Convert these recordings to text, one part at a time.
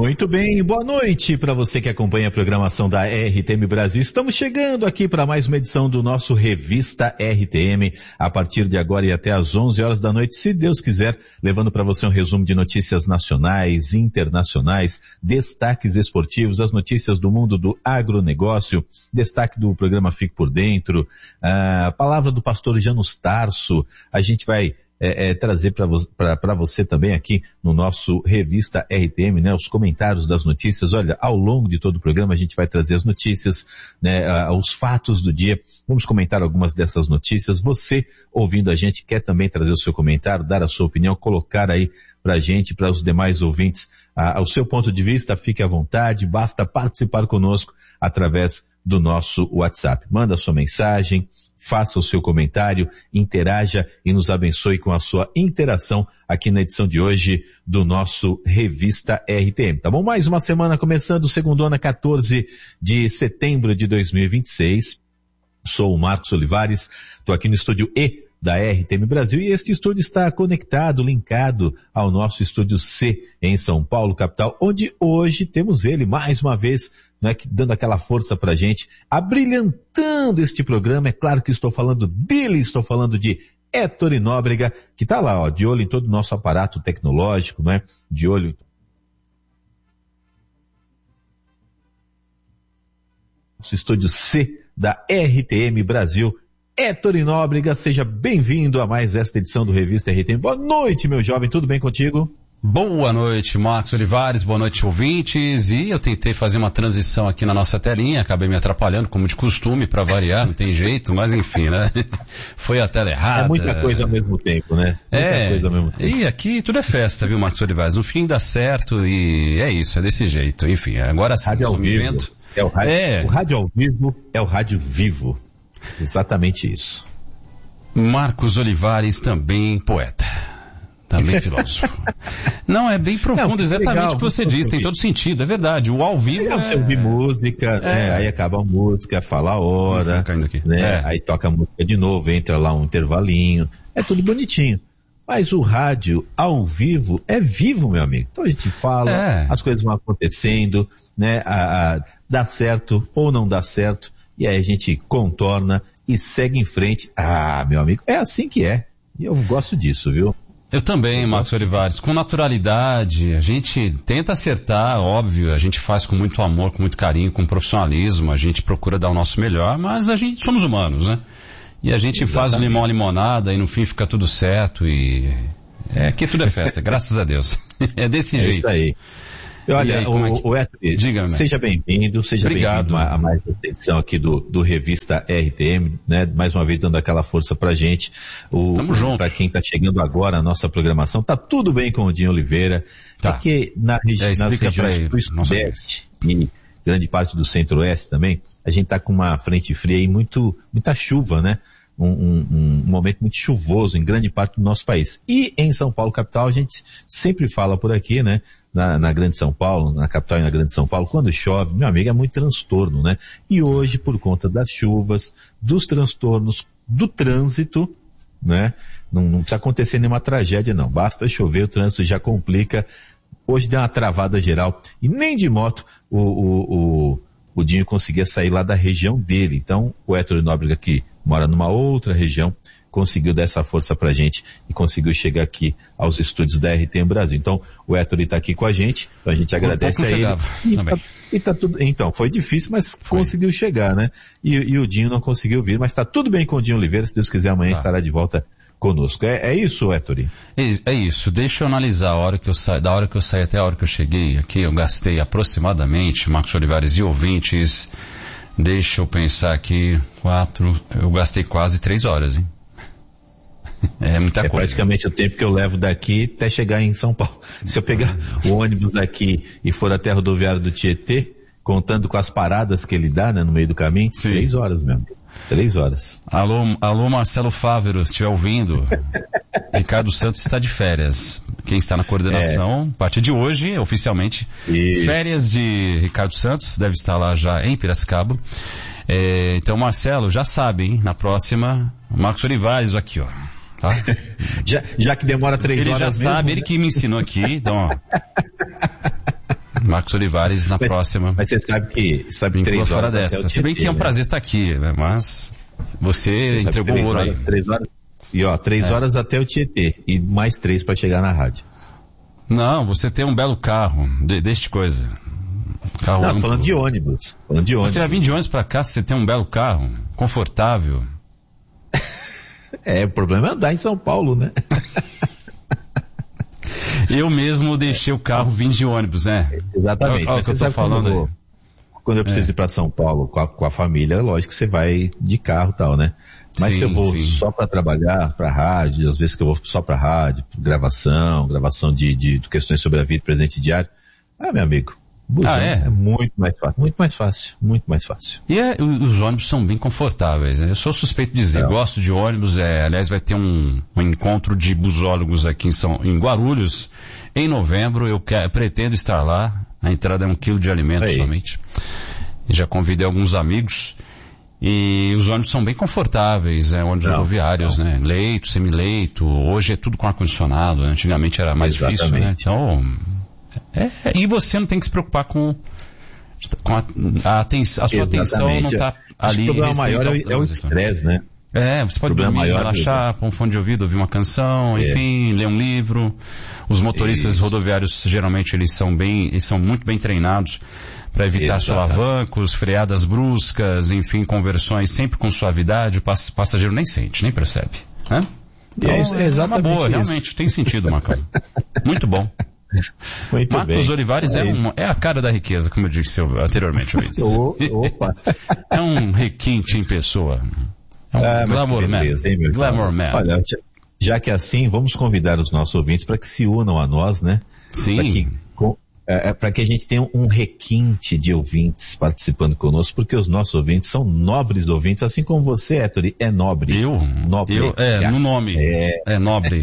Muito bem, boa noite para você que acompanha a programação da RTM Brasil. Estamos chegando aqui para mais uma edição do nosso Revista RTM, a partir de agora e até às 11 horas da noite, se Deus quiser, levando para você um resumo de notícias nacionais, internacionais, destaques esportivos, as notícias do mundo do agronegócio, destaque do programa Fique por Dentro, a palavra do pastor Janus Tarso. A gente vai trazer para você também aqui no nosso Revista RTM, né, os comentários das notícias. Olha, ao longo de todo o programa a gente vai trazer as notícias, né, os fatos do dia. Vamos comentar algumas dessas notícias. Você, ouvindo a gente, quer também trazer o seu comentário, dar a sua opinião, colocar aí pra gente, para os demais ouvintes, o seu ponto de vista. Fique à vontade, basta participar conosco através do nosso WhatsApp. Manda a sua mensagem, faça o seu comentário, interaja e nos abençoe com a sua interação aqui na edição de hoje do nosso Revista RTM, tá bom? Mais uma semana começando, segundona, 14 de setembro de 2026. Sou o Marcos Olivares, estou aqui no estúdio E da RTM Brasil, e este estúdio está conectado, linkado ao nosso estúdio C em São Paulo, capital, onde hoje temos ele mais uma vez, né, dando aquela força pra gente, abrilhantando este programa. É claro que estou falando dele, estou falando de Héctor Nóbrega, que está lá, ó, de olho em todo o nosso aparato tecnológico, né, de olho nosso estúdio C da RTM Brasil. Héctor Nóbrega, seja bem-vindo a mais esta edição do Revista RTM. Boa noite, meu jovem, tudo bem contigo? Boa noite, Marcos Olivares, boa noite, ouvintes. E eu tentei fazer uma transição aqui na nossa telinha, acabei me atrapalhando, como de costume, para variar, não tem jeito, mas enfim, né? Foi a tela errada. É muita coisa ao mesmo tempo, né? Muita coisa ao mesmo tempo. E aqui tudo é festa, viu, Marcos Olivares? No fim dá certo e é isso, é desse jeito. Enfim, agora sim, rádio ao vivo. O rádio ao vivo é o rádio vivo. Exatamente isso. Marcos Olivares, também poeta. Também filósofo. Não, é bem profundo, exatamente legal, o que você disse, tem todo sentido, é verdade. O ao vivo Você ouvir música, né, aí acaba a música, fala a hora, né, aí toca a música de novo, entra lá um intervalinho, é tudo bonitinho. Mas o rádio ao vivo é vivo, meu amigo. Então a gente fala, as coisas vão acontecendo, né, dá certo ou não dá certo, e aí a gente contorna e segue em frente. Meu amigo, é assim que é. E eu gosto disso, viu? Eu também, Marcos Olivares, com naturalidade, a gente tenta acertar, óbvio, a gente faz com muito amor, com muito carinho, com profissionalismo, a gente procura dar o nosso melhor, mas a gente somos humanos, né? E a gente faz o limão à limonada e no fim fica tudo certo e aqui tudo é festa, graças a Deus. É desse jeito. Isso aí. Olha, o Héctor, seja bem-vindo, bem-vindo a mais uma edição aqui do Revista RTM, né? Mais uma vez dando aquela força pra gente. Tamo junto. Pra quem tá chegando agora, a nossa programação, tá tudo bem com o Dinho Oliveira. Tá. Porque nas regiões do Sudeste e grande parte do Centro-Oeste também, a gente tá com uma frente fria e muita chuva, né? Um momento muito chuvoso em grande parte do nosso país. E em São Paulo, capital, a gente sempre fala por aqui, né? Na Grande São Paulo, na capital e na Grande São Paulo, quando chove, meu amigo, é muito transtorno, né? E hoje, por conta das chuvas, dos transtornos, do trânsito, né? Não precisa acontecer nenhuma tragédia, não. Basta chover, o trânsito já complica. Hoje deu uma travada geral e nem de moto o Dinho conseguia sair lá da região dele. Então, o Héctor Nóbrega, que mora numa outra região, conseguiu dar essa força pra gente e conseguiu chegar aqui aos estúdios da RTM Brasil. Então, o Héctor está aqui com a gente, então a gente agradece a ele. E tá tudo, então, foi difícil, mas conseguiu chegar, né? E o Dinho não conseguiu vir, mas tá tudo bem com o Dinho Oliveira, se Deus quiser amanhã estará de volta conosco. É isso, Héctor? É isso. Deixa eu analisar da hora que eu saí até a hora que eu cheguei aqui, eu gastei aproximadamente, Marcos Olivares e ouvintes, deixa eu pensar aqui, eu gastei quase 3 horas, hein? É muita coisa. É praticamente o tempo que eu levo daqui até chegar em São Paulo. Se eu pegar o ônibus aqui e for até a rodoviária do Tietê, contando com as paradas que ele dá, né, no meio do caminho, 3 horas mesmo. 3 horas. Alô Marcelo Fávero, se estiver ouvindo, Ricardo Santos está de férias. Quem está na coordenação, a partir de hoje, oficialmente, férias de Ricardo Santos, deve estar lá já em Piracicaba. Então, Marcelo, já sabe, hein? Na próxima, Marcos Olivares aqui, ó. Tá? Já que demora 3 horas ele já mesmo, sabe, né? ele que me ensinou aqui, então, ó. Marcos Olivares na próxima. Mas você sabe que 3 horas dessa. Se bem que é um prazer estar aqui, né? Mas você entregou o ouro aí. 3 horas, e 3 horas até o Tietê, e mais 3 para chegar na rádio. Não, você tem um belo carro, deste coisa. Carro não, falando de ônibus. Você vai vir de ônibus pra cá, você tem um belo carro, confortável. O problema é andar em São Paulo, né? Eu mesmo deixei o carro vindo de ônibus, né? Exatamente. Olha o que eu tô falando quando eu preciso ir pra São Paulo com a família, lógico que você vai de carro e tal, né? Mas sim, se eu vou só para trabalhar, para rádio, às vezes que eu vou só para rádio, gravação de questões sobre a vida, presente diário, meu amigo, busão é muito mais fácil. E os ônibus são bem confortáveis, né? Eu sou suspeito de dizer, gosto de ônibus, aliás vai ter um encontro de busólogos aqui em Guarulhos, em novembro, eu pretendo estar lá, a entrada é 1 quilo de alimento somente, e já convidei alguns amigos. E os ônibus são bem confortáveis, ônibus rodoviários, né? Leito, semileito, hoje é tudo com ar-condicionado, né? Antigamente era mais difícil, né? Então, e você não tem que se preocupar com a sua atenção não está ali. O problema maior é o estresse, né? Você pode dormir, relaxar, pôr um fone de ouvido, ouvir uma canção, enfim, ler um livro. Os motoristas rodoviários, geralmente, eles são muito bem treinados para evitar solavancos, freadas bruscas, enfim, conversões sempre com suavidade. O passageiro nem sente, nem percebe. Né? Então, é uma boa, realmente, tem sentido, Marcão. Muito bom. Marcos Olivares é a cara da riqueza, como eu disse anteriormente. Opa! É um requinte em pessoa. Glamour Man. Olha, já que é assim, vamos convidar os nossos ouvintes para que se unam a nós, né? Sim. Para que a gente tenha um requinte de ouvintes participando conosco, porque os nossos ouvintes são nobres ouvintes, assim como você, Héctor, é nobre. No nome. É nobre.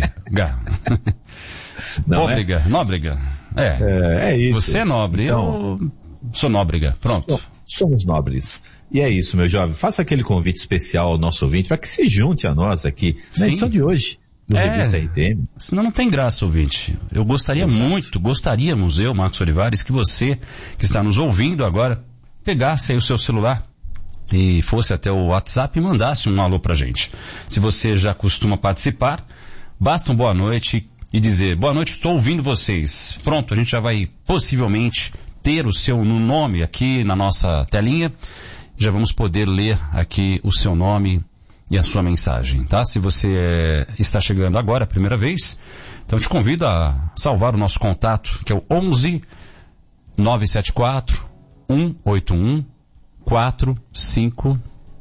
Nóbrega. É isso. Você é nobre, então, eu sou nóbrega. Pronto. Somos nobres. E é isso, meu jovem. Faça aquele convite especial ao nosso ouvinte para que se junte a nós aqui na edição de hoje do Revista RTM. Senão não tem graça, ouvinte. Eu gostaríamos, eu, Marcos Olivares, que você que está nos ouvindo agora, pegasse aí o seu celular e fosse até o WhatsApp e mandasse um alô pra gente. Se você já costuma participar, basta um boa noite e dizer, boa noite, estou ouvindo vocês. Pronto, a gente já vai possivelmente ter o seu nome aqui na nossa telinha. Já vamos poder ler aqui o seu nome e a sua mensagem, tá? Se você está chegando agora, a primeira vez, então te convido a salvar o nosso contato, que é o 11 974 181 456,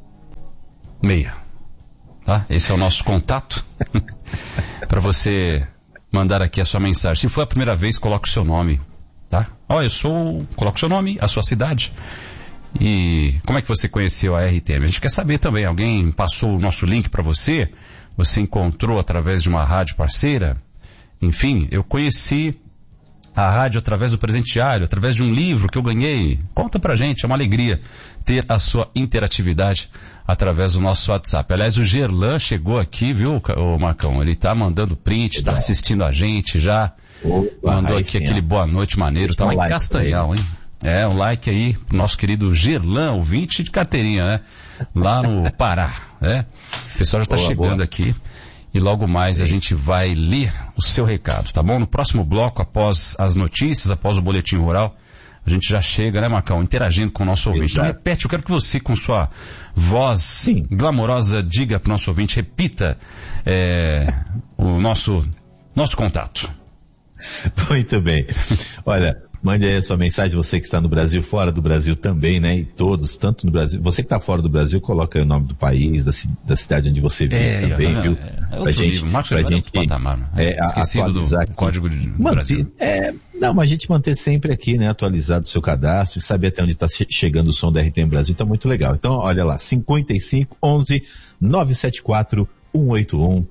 tá? Esse é o nosso contato para você mandar aqui a sua mensagem. Se for a primeira vez, coloque o seu nome, tá? Coloque o seu nome, a sua cidade. E como é que você conheceu a RTM? A gente quer saber também, alguém passou o nosso link para você? Você encontrou através de uma rádio parceira? Enfim, eu conheci a rádio através do presenteário, através de um livro que eu ganhei. Conta pra gente, é uma alegria ter a sua interatividade através do nosso WhatsApp. Aliás, o Gerlan chegou aqui, viu, Marcão? Ele tá mandando print, tá assistindo a gente já. Mandou aqui aquele boa noite maneiro, tá lá em Castanhal, hein? Um like aí pro nosso querido Gerlan, ouvinte de carteirinha, né? Lá no Pará, né? O pessoal já tá chegando aqui e logo mais a gente vai ler o seu recado, tá bom? No próximo bloco, após as notícias, após o boletim rural, a gente já chega, né, Marcão, interagindo com o nosso ouvinte. Então repete, eu quero que você, com sua voz glamourosa, diga pro nosso ouvinte, repita o nosso contato. Muito bem. Olha, mande aí a sua mensagem, você que está no Brasil, fora do Brasil também, né? E todos, tanto no Brasil. Você que está fora do Brasil, coloca aí o nome do país, da cidade onde você vive também, viu? Pra gente esquecido do código do Brasil. Mas a gente manter sempre aqui, né? Atualizado o seu cadastro e saber até onde está chegando o som da RTM Brasil, tá muito legal. Então, olha lá, 55 11 974 181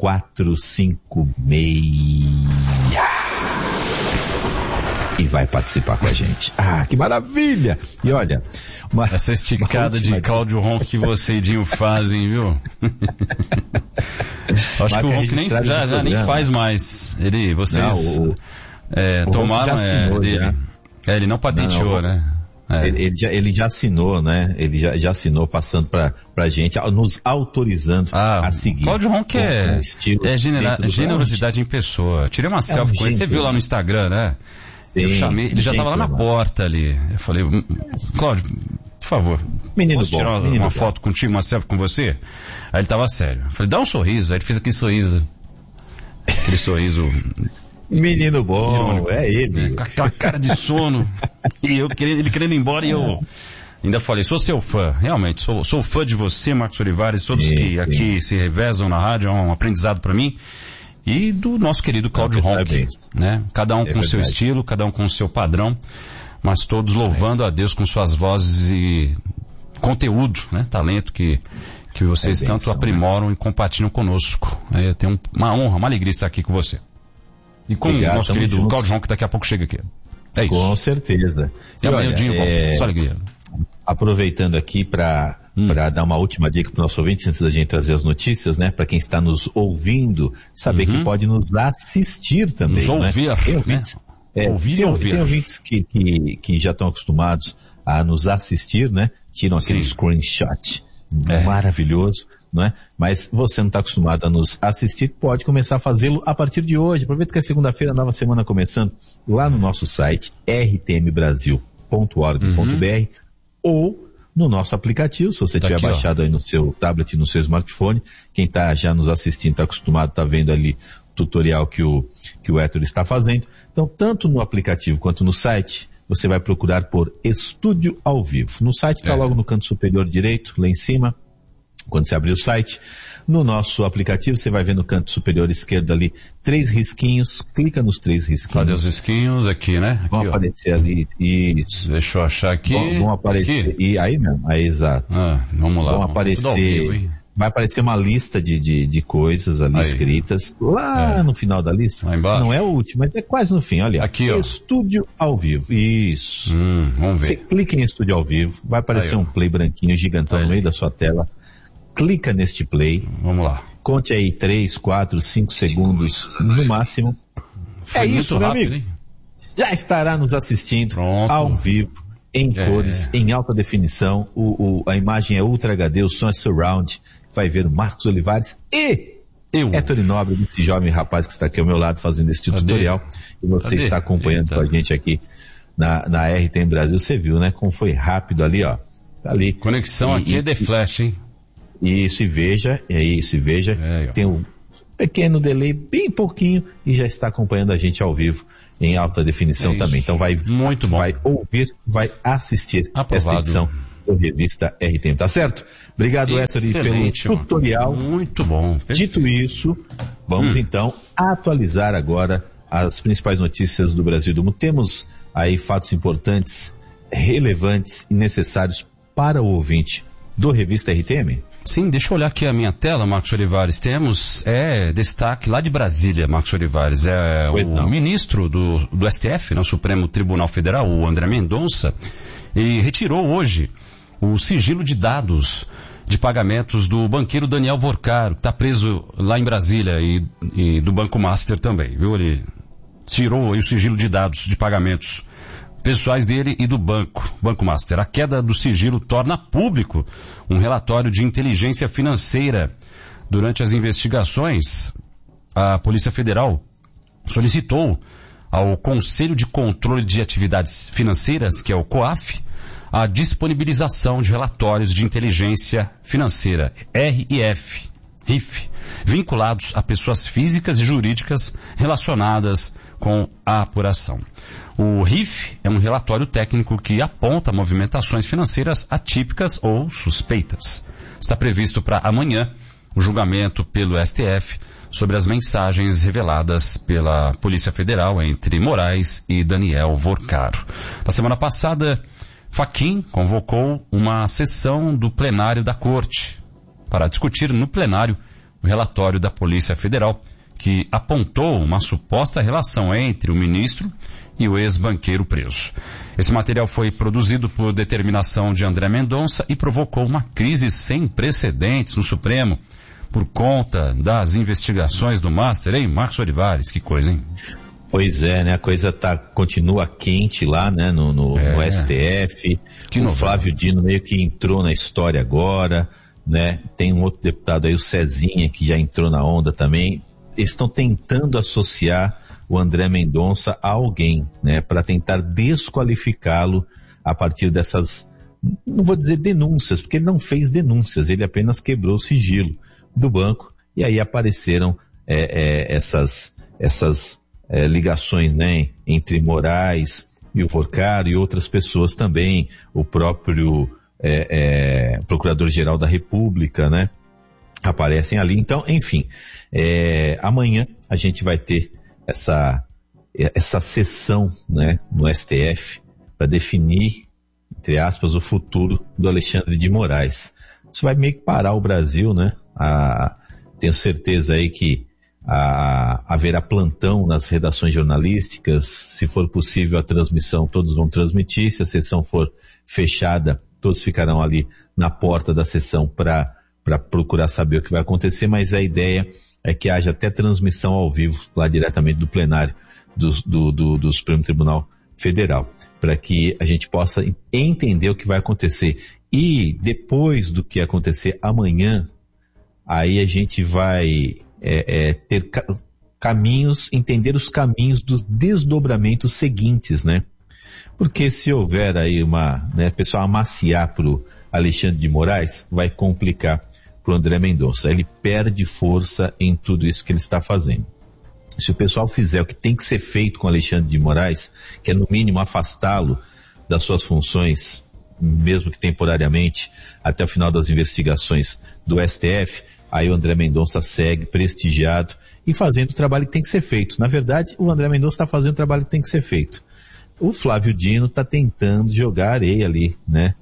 456. E vai participar com a gente. Que maravilha! E olha, essa esticada de Cláudio Ronco que você e Dinho fazem, viu? Acho que o Ronco nem faz mais. Tomaram dele. Ele não patenteou, né? Ele já assinou, né? Ele já assinou, passando pra gente, nos autorizando a seguir. Cláudio Ronck é generosidade em pessoa. Tirei uma selfie com ele, você viu lá no Instagram, né? Sim, eu chamei, ele já estava lá na porta ali. Eu falei, Cláudio, por favor, posso tirar uma foto contigo, uma selfie com você? Aí ele tava sério. Eu falei, dá um sorriso. Aí ele fez aquele sorriso. Aquele sorriso... Menino bom, é ele. Com aquela cara de sono. E ele querendo ir embora, e eu ainda falei, sou seu fã, realmente, sou fã de você, Marcos Olivares, todos que aqui se revezam na rádio, é um aprendizado para mim. E do nosso querido Cláudio Ronck, né? Cada um com o seu estilo, cada um com o seu padrão, mas todos louvando a Deus com suas vozes e conteúdo, né? Talento que vocês tanto aprimoram e compartilham conosco. Eu tenho uma honra, uma alegria estar aqui com você. E com o nosso querido Cláudio Ronck, que daqui a pouco chega aqui. É isso. Com certeza. E amanhã o dia volta. Só alegria. Aproveitando aqui para dar uma última dica para o nosso ouvinte, antes da gente trazer as notícias, né? Para quem está nos ouvindo, saber que pode nos assistir também. Nos ouvir, né? Tem ouvintes que já estão acostumados a nos assistir, né? Tiram aquele screenshot maravilhoso, não é? Mas você não está acostumado a nos assistir, pode começar a fazê-lo a partir de hoje. Aproveita que é segunda-feira, nova semana começando, lá no nosso site rtmbrasil.org.br ou no nosso aplicativo, se você tiver baixado aí no seu tablet, no seu smartphone. Quem está já nos assistindo, está acostumado, está vendo ali o tutorial que o Héctor está fazendo. Então, tanto no aplicativo quanto no site, você vai procurar por Estúdio ao Vivo. No site está logo no canto superior direito, lá em cima, quando você abrir o site. No nosso aplicativo, você vai ver no canto superior esquerdo ali 3 risquinhos, clica nos 3 risquinhos. Cadê os risquinhos? Aqui, né? Aqui, vão aparecer ali, isso. Deixa eu achar aqui. Vão aparecer, aqui? E aí mesmo, aí exato. Vamos lá. Vão aparecer, vai aparecer uma lista de coisas ali escritas, lá no final da lista. Lá embaixo. Não é o último, mas é quase no fim, olha. Aqui, ó. Estúdio ao Vivo, isso. Vamos ver. Você clica em Estúdio ao Vivo, vai aparecer um play branquinho, gigantão no meio da sua tela. Clica neste play. Vamos lá. Conte aí 3, 4, 5 segundos no máximo. Foi isso, meu amigo. Hein? Já estará nos assistindo ao vivo, em cores, em alta definição. A imagem é Ultra HD, o som é Surround. Vai ver o Marcos Olivares e Héctor Nobre, esse jovem rapaz que está aqui ao meu lado fazendo este tutorial. E você está acompanhando com a gente aqui na RTM Brasil. Você viu, né? Como foi rápido ali, ó. Tá ali. Conexão aqui é de flash, hein? Isso, e veja. Tem um pequeno delay, bem pouquinho, e já está acompanhando a gente ao vivo, em alta definição também. Então vai ouvir, vai assistir esta edição da revista RTM, tá certo? Obrigado, Héctor, pelo tutorial. Muito bom. Dito isso, vamos então atualizar agora as principais notícias do Brasil e do mundo. Temos aí fatos importantes, relevantes e necessários para o ouvinte do Revista RTM? Sim, deixa eu olhar aqui a minha tela, Marcos Olivares. Temos destaque lá de Brasília, Marcos Olivares. O ministro do STF, no Supremo Tribunal Federal, o André Mendonça, e retirou hoje o sigilo de dados de pagamentos do banqueiro Daniel Vorcaro, que está preso lá em Brasília, e do Banco Master também, viu? Ele tirou o sigilo de dados de pagamentos pessoais dele e do Banco Master. A queda do sigilo torna público um relatório de inteligência financeira. Durante as investigações, a Polícia Federal solicitou ao Conselho de Controle de Atividades Financeiras, que é o COAF, a disponibilização de relatórios de inteligência financeira, RIF, vinculados a pessoas físicas e jurídicas relacionadas com a apuração. O RIF é um relatório técnico que aponta movimentações financeiras atípicas ou suspeitas. Está previsto para amanhã o julgamento pelo STF sobre as mensagens reveladas pela Polícia Federal entre Moraes e Daniel Vorcaro. Na semana passada, Fachin convocou uma sessão do plenário da Corte para discutir no plenário o relatório da Polícia Federal, que apontou uma suposta relação entre o ministro e o ex-banqueiro preso. Esse material foi produzido por determinação de André Mendonça e provocou uma crise sem precedentes no Supremo por conta das investigações do Master, hein? Marcos Olivares, que coisa, hein? Pois é, né? A coisa continua quente lá, né? No STF. O Flávio Dino meio que entrou na história agora, né? Tem um outro deputado aí, o Cezinha, que já entrou na onda também. Eles estão tentando associar o André Mendonça a alguém, né? Para tentar desqualificá-lo a partir dessas, não vou dizer denúncias, porque ele não fez denúncias, ele apenas quebrou o sigilo do banco, e aí apareceram essas ligações, né, entre Moraes e o Vorcaro e outras pessoas também, o próprio Procurador-Geral da República, né, aparecem ali. Então, enfim, amanhã a gente vai ter essa sessão, né, no STF para definir, entre aspas, o futuro do Alexandre de Moraes. Isso vai meio que parar o Brasil, né? Tenho certeza aí que haverá plantão nas redações jornalísticas. Se for possível a transmissão, todos vão transmitir. Se a sessão for fechada, todos ficarão ali na porta da sessão para procurar saber o que vai acontecer, mas a ideia é que haja até transmissão ao vivo, lá diretamente do plenário do Supremo Tribunal Federal, para que a gente possa entender o que vai acontecer. E depois do que acontecer amanhã, aí a gente vai ter caminhos, entender os caminhos dos desdobramentos seguintes, né? Porque se houver aí pessoal amaciar pro Alexandre de Moraes, vai complicar pro André Mendonça. Ele perde força em tudo isso que ele está fazendo. Se o pessoal fizer o que tem que ser feito com Alexandre de Moraes, que é no mínimo afastá-lo das suas funções, mesmo que temporariamente, até o final das investigações do STF, aí o André Mendonça segue prestigiado e fazendo o trabalho que tem que ser feito. Na verdade, o André Mendonça está fazendo o trabalho que tem que ser feito. O Flávio Dino está tentando jogar areia ali, né?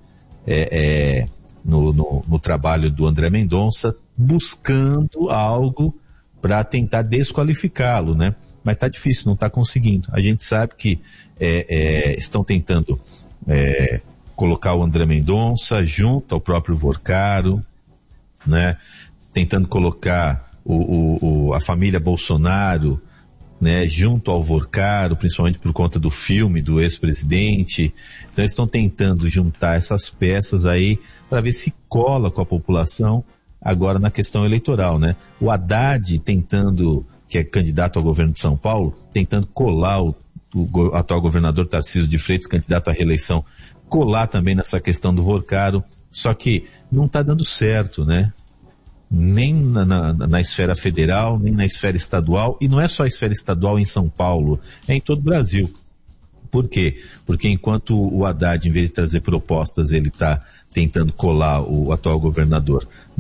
No trabalho do André Mendonça, buscando algo para tentar desqualificá-lo, né? Mas tá difícil, não tá conseguindo. A gente sabe que estão tentando colocar o André Mendonça junto ao próprio Vorcaro, né? Tentando colocar a família Bolsonaro, né, junto ao Vorcaro, principalmente por conta do filme do ex-presidente. Então eles estão tentando juntar essas peças aí para ver se cola com a população agora na questão eleitoral, né? O Haddad tentando, que é candidato ao governo de São Paulo, tentando colar o atual governador Tarcísio de Freitas, candidato à reeleição, colar também nessa questão do Vorcaro, só que não está dando certo, né? Nem na esfera federal, nem na esfera estadual, e não é só a esfera estadual em São Paulo, é em todo o Brasil. Por quê? Porque enquanto o Haddad, em vez de trazer propostas, ele está tentando colar o atual governador